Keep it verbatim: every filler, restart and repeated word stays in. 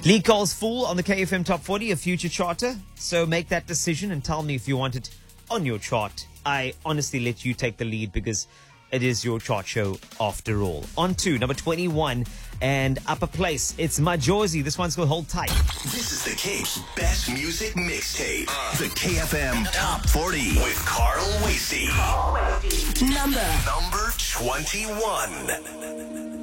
Lee Cole's Fool on the K F M Top forty, a future charter. So make that decision and tell me if you want it on your chart. I honestly let you take the lead because it is your chart show after all. On to number twenty-one and upper place. It's Majozi. This one's called Hold Tight. This is the Cape's best music mixtape. Uh, the K F M Top forty with Carl Wasey. Number. Number twenty-one.